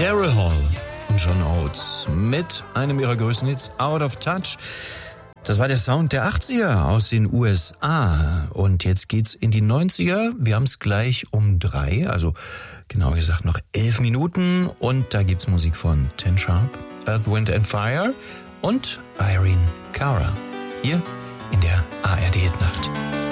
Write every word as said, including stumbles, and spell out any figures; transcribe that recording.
Daryl Hall und John Oates mit einem ihrer größten Hits, Out of Touch. Das war der Sound der achtziger aus den U S A. Und jetzt geht's in die neunziger. Wir haben es gleich um drei, also genau gesagt noch elf Minuten. Und da gibt's Musik von Ten Sharp, Earth, Wind and Fire und Irene Cara. Hier in der A R D-Nacht.